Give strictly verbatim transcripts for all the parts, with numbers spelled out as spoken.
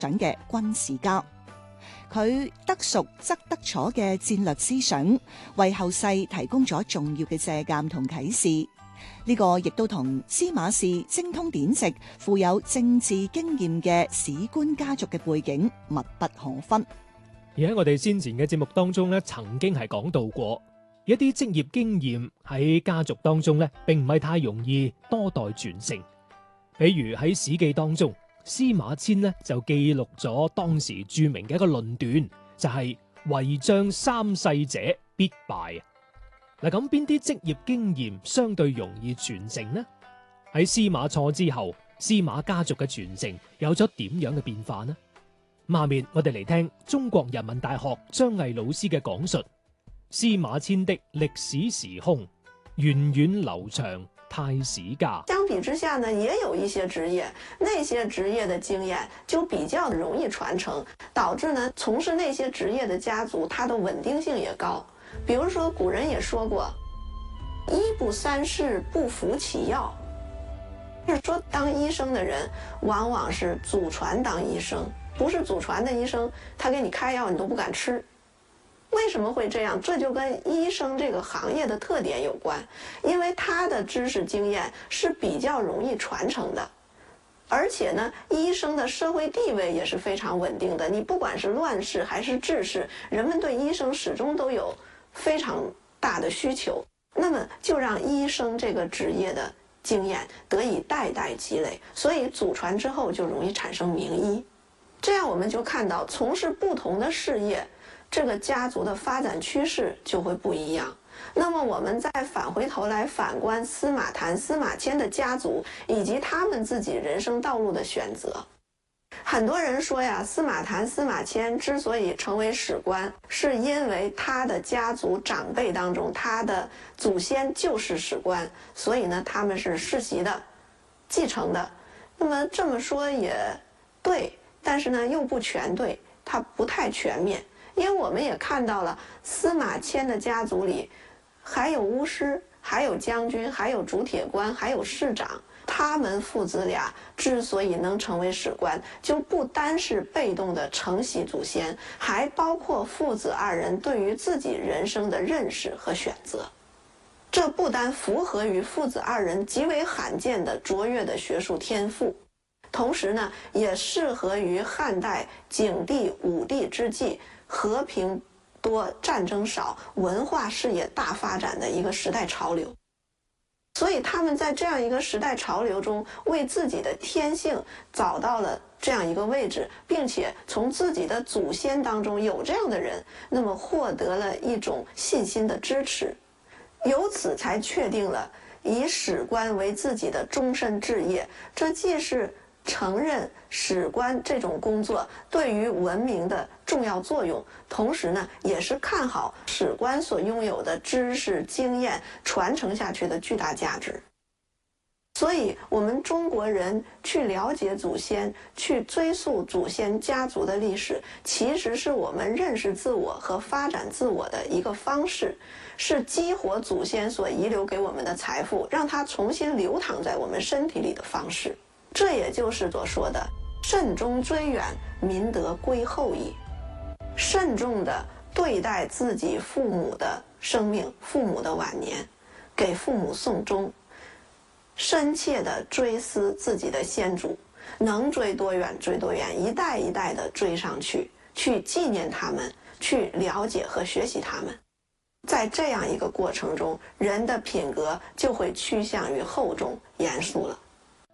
想嘅軍事家。佢得熟則得楚嘅戰略思想，為後世提供咗重要嘅借鑑同啟示。呢個亦都同司馬氏精通典籍、富有政治經驗嘅史官家族嘅背景密不可分。 而喺我哋先前嘅節目當中咧，曾經係講到過一啲職業經驗喺家族當中咧，並唔係太容易多代傳承。比如喺《史記》當中，司馬遷呢就記錄咗當時著名嘅一個論斷，就係、是、為將三世者必敗。嗱，咁邊啲職業經驗相對容易傳承呢？喺司馬錯之後，司馬家族嘅傳承有咗點樣嘅變化呢？下面我哋嚟聽中國人民大學張毅老師嘅講述：司馬遷的歷史時空，源遠流長太史家。 相比之下呢，也有一些職業，那些職業的經驗就比較容易傳承，導致呢從事那些職業的家族，它的穩定性也高。比如說，古人也說過，醫不三世，不服其藥。就是說，當醫生的人往往是祖傳當醫生，不是祖傳的醫生，他給你開藥你都不敢吃。為什麼會這樣？這就跟醫生這個行業的特點有關，因為他的知識經驗是比較容易傳承的，而且呢，醫生的社會地位也是非常穩定的。你不管是亂世還是治世，人們對醫生始終都有非常大的需求，那麼就讓醫生這個職業的經驗得以代代積累，所以祖傳之後就容易產生名醫。這樣我們就看到，從事不同的事業，這個家族的發展趨勢就會不一樣。那麼我們再返回頭來反觀司馬談、司馬遷的家族以及他們自己人生道路的選擇。很多人說呀，司馬談、司馬遷之所以成為史官，是因為他的家族長輩當中，他的祖先就是史官，所以呢，他們是世襲的、繼承的。那麼這麼說也對，但是呢，又不全對，它不太全面。因為我們也看到了司馬遷的家族裏，還有巫師，還有將軍，還有主鐵官，還有市長。他們父子倆之所以能成為史官，就不單是被動的承襲祖先，還包括父子二人對於自己人生的認識和選擇。這不單符合於父子二人極為罕見的卓越的學術天賦，同時呢，也適合於漢代景帝、武帝之際和平多、戰爭少、文化事業大發展的一個時代潮流。所以他們在這樣一個時代潮流中，為自己的天性找到了這樣一個位置，並且從自己的祖先當中有這樣的人，那麼獲得了一種信心的支持，由此才確定了以史官為自己的終身志業。這既是承認史官這種工作對於文明的重要作用，同時呢，也是看好史官所擁有的知識經驗傳承下去的巨大價值。所以，我們中國人去了解祖先，去追溯祖先家族的歷史，其實是我們認識自我和發展自我的一個方式，是激活祖先所遺留給我們的財富，讓它重新流淌在我們身體裡的方式。這也就是所說的慎終追遠，民德歸厚矣。慎重地對待自己父母的生命、父母的晚年，給父母送終，深切地追思自己的先祖，能追多遠追多遠，一代一代地追上去，去紀念他們，去了解和學習他們。在這樣一個過程中，人的品格就會趨向於厚重、嚴肅了。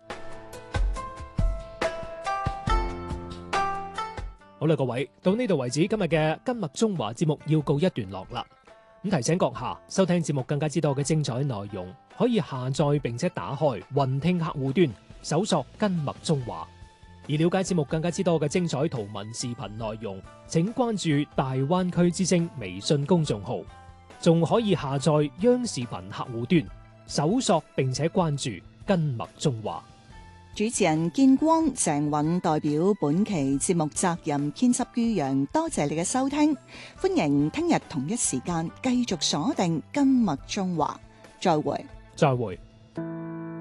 好啦，各位，到呢度為止，今日嘅今麥中華節目要告一段落啦。咁提醒閣下，收聽節目更加之多嘅精彩內容，可以下載並且打開雲聽客戶端，搜索今麥中華。而了解節目更加之多嘅精彩圖文視頻內容，請關注大灣區之聲微信公眾號，仲可以下載央視頻客戶端，搜索並且關注今麥中華。 主持人建光、鄭韻代表本期節目責任編輯于洋，多謝你嘅收聽，歡迎聽日同一時間繼續鎖定今麥中華，再會， 再會。